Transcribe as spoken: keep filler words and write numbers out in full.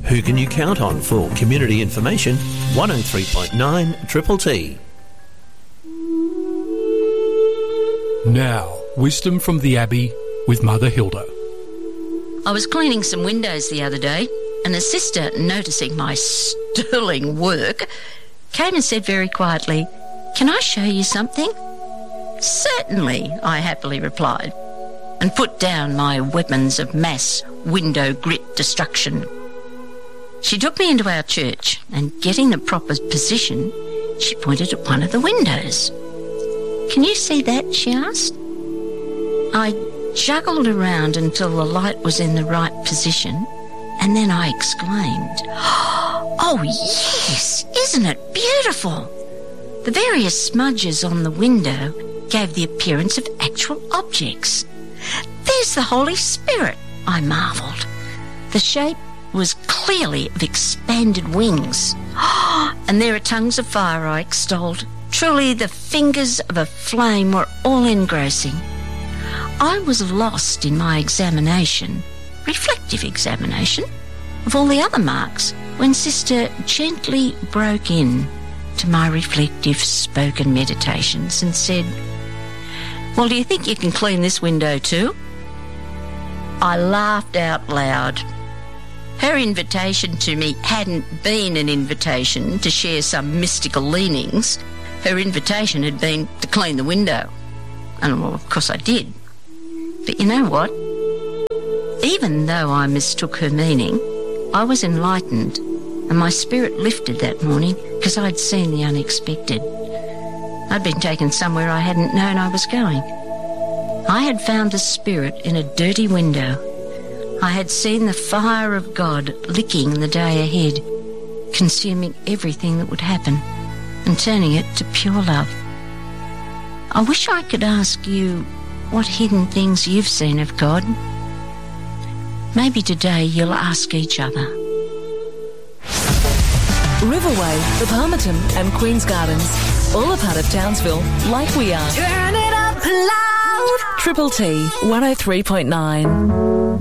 Who can you count on for community information? one oh three point nine Triple T. Now, wisdom from the Abbey with Mother Hilda. I was cleaning some windows the other day, and a sister, noticing my sterling work, came and said very quietly, "Can I show you something?" "Certainly," I happily replied, and put down my weapons of mass window grit destruction. She took me into our church, and getting the proper position, she pointed at one of the windows. "Can you see that?" she asked. I juggled around until the light was in the right position, and then I exclaimed, "Oh yes, isn't it beautiful?" The various smudges on the window gave the appearance of actual objects. "There's the Holy Spirit," I marvelled. The shape was clearly of expanded wings. "And there are tongues of fire," I extolled. Truly the fingers of a flame were all engrossing. I was lost in my examination, reflective examination, of all the other marks when Sister gently broke in to my reflective spoken meditations and said, "Well, do you think you can clean this window too?" I laughed out loud. Her invitation to me hadn't been an invitation to share some mystical leanings. Her invitation had been to clean the window. And, well, of course I did. But you know what? Even though I mistook her meaning, I was enlightened, and my spirit lifted that morning because I'd seen the unexpected. I'd been taken somewhere I hadn't known I was going. I had found a spirit in a dirty window. I had seen the fire of God licking the day ahead, consuming everything that would happen and turning it to pure love. I wish I could ask you what hidden things you've seen of God. Maybe today you'll ask each other. Riverway, the Palmerton and Queen's Gardens, all a part of Townsville, like we are. Turn it up loud. Triple T, one oh three point nine.